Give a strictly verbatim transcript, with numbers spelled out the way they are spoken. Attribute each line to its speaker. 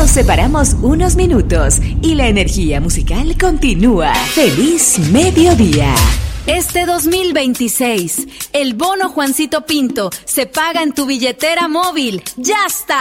Speaker 1: Nos separamos unos minutos y la energía musical continúa. ¡Feliz mediodía!
Speaker 2: Este dos mil veintiséis, el bono Juancito Pinto se paga en tu billetera móvil. ¡Ya está!